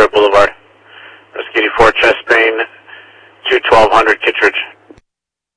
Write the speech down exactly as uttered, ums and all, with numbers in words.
Boulevard. Rescue eighty-four, chest pain, two twelve hundred Kittredge.